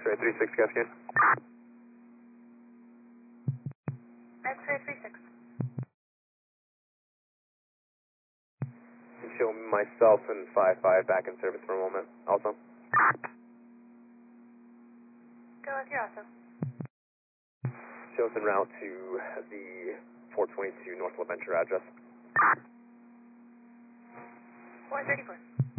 X-ray 36 Cascade. X-ray 36. Show myself and 5-5 back in service for a moment. Also. Go with your also. Show us en route to the 422 North LaVenture address. 434.